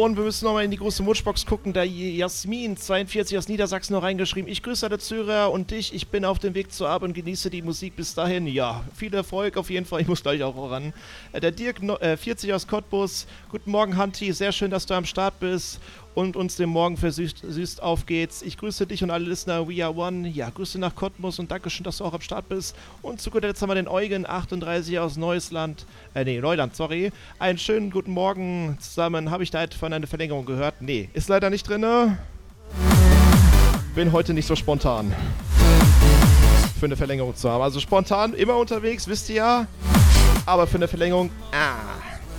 Und wir müssen nochmal in die große Wunschbox gucken, da Jasmin 42 aus Niedersachsen noch reingeschrieben. Ich grüße alle Zuhörer und dich. Ich bin auf dem Weg zur Arbeit und genieße die Musik bis dahin. Ja, viel Erfolg auf jeden Fall. Ich muss gleich auch ran. Der Dirk 40 aus Cottbus. Guten Morgen, Hanti. Sehr schön, dass du am Start bist und uns den Morgen versüßt. Auf geht's. Ich grüße dich und alle Listener. We are one. Ja, Grüße nach Cottbus und Dankeschön, dass du auch am Start bist. Und zu guter Letzt haben wir den Eugen 38 aus Neuland, sorry. Einen schönen guten Morgen zusammen. Habe ich da von einer Verlängerung gehört? Nee, ist leider nicht drin. Bin heute nicht so spontan für eine Verlängerung zu haben. Also spontan immer unterwegs, wisst ihr ja. Aber für eine Verlängerung,